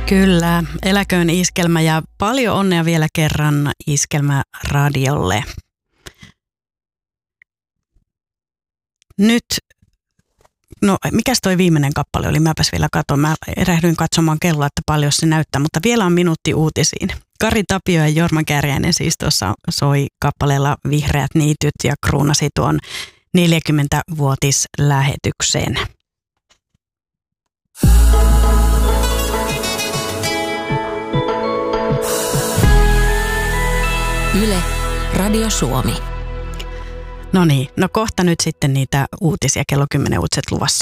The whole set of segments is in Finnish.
Kyllä, eläköön Iskelmä ja paljon onnea vielä kerran Iskelmä radiolle. Nyt, mikäs toi viimeinen kappale oli? Mäpäs vielä katson. Mä erähdyin katsomaan kelloa, että paljon se näyttää, mutta vielä on minuutti uutisiin. Kari Tapio ja Jorma Kääriäinen siis tuossa soi kappaleella Vihreät niityt ja kruunasi tuon 40-vuotislähetyksen. Yle, Radio Suomi. No niin, kohta nyt sitten niitä uutisia, kello 10 uutiset luvassa.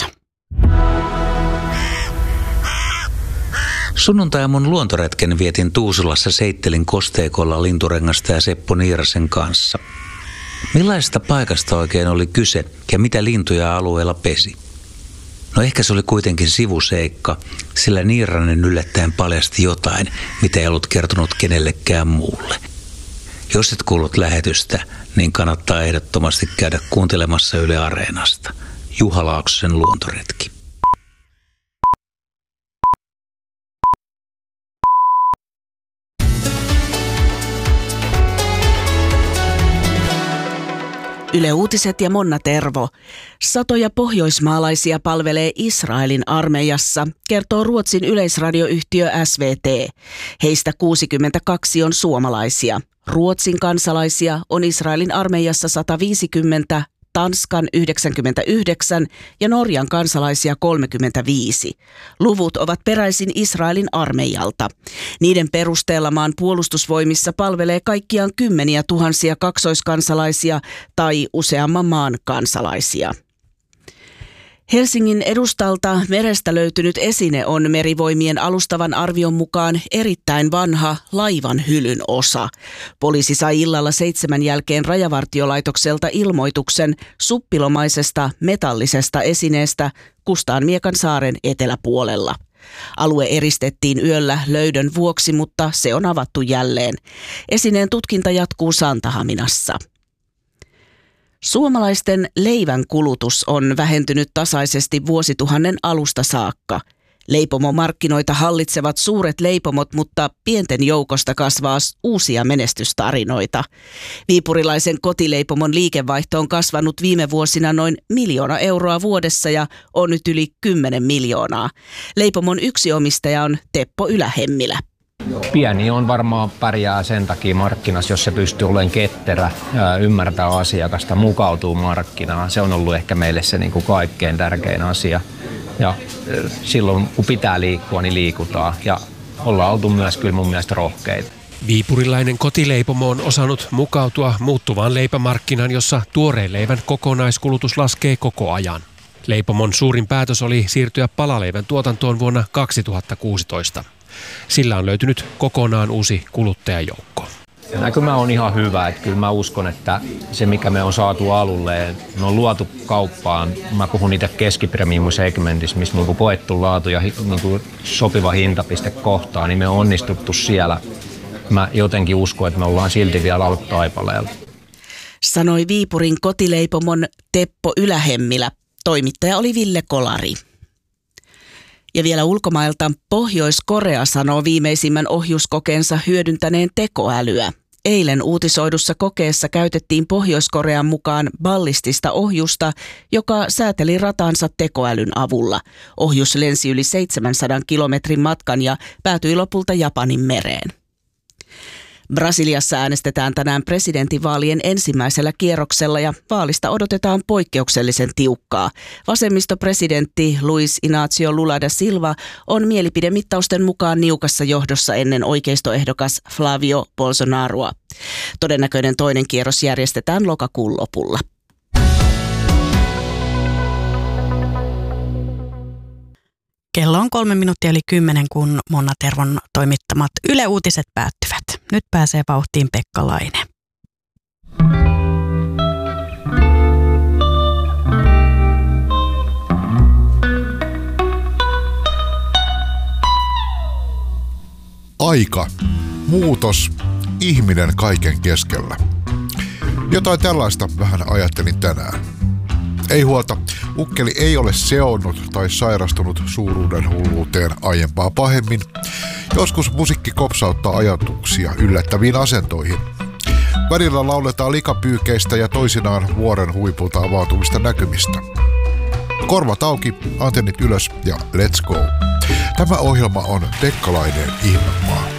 Sunnuntai-aamun luontoretken vietin Tuusulassa Seittelin kosteikolla Linturengasta ja Seppo Niirasen kanssa. Millaisesta paikasta oikein oli kyse ja mitä lintuja alueella pesi? No ehkä se oli kuitenkin sivuseikka, sillä Niiranen yllättäen paljasti jotain, mitä ei ollut kertonut kenellekään muulle. Jos et kuullut lähetystä, niin kannattaa ehdottomasti käydä kuuntelemassa Yle Areenasta. Juha Laaksosen luontoretki. Yle Uutiset ja Monna Tervo. Satoja pohjoismaalaisia palvelee Israelin armeijassa, kertoo Ruotsin yleisradioyhtiö SVT. Heistä 62 on suomalaisia. Ruotsin kansalaisia on Israelin armeijassa 150, Tanskan 99 ja Norjan kansalaisia 35. Luvut ovat peräisin Israelin armeijalta. Niiden perusteella maan puolustusvoimissa palvelee kaikkiaan kymmeniä tuhansia kaksoiskansalaisia tai useamman maan kansalaisia. Helsingin edustalta merestä löytynyt esine on Merivoimien alustavan arvion mukaan erittäin vanha laivan hylyn osa. Poliisi sai illalla 7 jälkeen Rajavartiolaitokselta ilmoituksen suppilomaisesta metallisesta esineestä Kustaanmiekan saaren eteläpuolella. Alue eristettiin yöllä löydön vuoksi, mutta se on avattu jälleen. Esineen tutkinta jatkuu Santahaminassa. Suomalaisten leivän kulutus on vähentynyt tasaisesti vuosituhannen alusta saakka. Leipomomarkkinoita hallitsevat suuret leipomot, mutta pienten joukosta kasvaa uusia menestystarinoita. Viipurilaisen kotileipomon liikevaihto on kasvanut viime vuosina noin 1 miljoona euroa vuodessa ja on nyt yli 10 miljoonaa. Leipomon yksi omistaja on Teppo Ylähemmilä. Pieni on varmaan pärjää sen takia markkinassa, jos se pystyy olemaan ketterä, ymmärtää asiakasta, mukautuu markkinaan. Se on ollut ehkä meille se niin kuin kaikkein tärkein asia. Ja silloin kun pitää liikkua, niin liikutaan. Ja ollaan oltu myös kyllä mun mielestä rohkeita. Viipurilainen kotileipomo on osannut mukautua muuttuvaan leipämarkkinaan, jossa tuoreen leivän kokonaiskulutus laskee koko ajan. Leipomon suurin päätös oli siirtyä palaleivän tuotantoon vuonna 2016. Sillä on löytynyt kokonaan uusi kuluttajajoukko. Näkymä on ihan hyvä, että kyllä mä uskon, että se mikä me on saatu alulle, me on luotu kauppaan, mä puhun niitä keskipremium-segmentissä, missä on koettu laatu ja sopiva hintapiste kohtaan, niin me on onnistuttu siellä. Mä jotenkin uskon, että me ollaan silti vielä alkutaipaleella. Sanoi Viipurin kotileipomon Teppo Ylähemmilä. Toimittaja oli Ville Kolari. Ja vielä ulkomailta Pohjois-Korea sanoo viimeisimmän ohjuskokeensa hyödyntäneen tekoälyä. Eilen uutisoidussa kokeessa käytettiin Pohjois-Korean mukaan ballistista ohjusta, joka sääteli ratansa tekoälyn avulla. Ohjus lensi yli 700 kilometrin matkan ja päätyi lopulta Japanin mereen. Brasiliassa äänestetään tänään presidentinvaalien ensimmäisellä kierroksella ja vaalista odotetaan poikkeuksellisen tiukkaa. Vasemmistopresidentti Luiz Inácio Lula da Silva on mielipidemittausten mukaan niukassa johdossa ennen oikeistoehdokas Flavio Bolsonaroa. Todennäköinen toinen kierros järjestetään lokakuun lopulla. Kello on 3 minuuttia yli 10, kun Monna Tervon toimittamat Yle Uutiset päättyvät. Nyt pääsee vauhtiin Pekka Laine. Aika, muutos, ihminen kaiken keskellä. Jotain tällaista vähän ajattelin tänään. Ei huolta, ukkeli ei ole seonnut tai sairastunut suuruuden hulluuteen aiempaa pahemmin, Joskus musiikki kopsauttaa ajatuksia yllättäviin asentoihin. Välillä lauletaan likapyykeistä ja toisinaan vuoren huipulta avautuvista näkymistä. Korvat auki, antennit ylös ja let's go. Tämä ohjelma on Tekkalainen ihmemaa.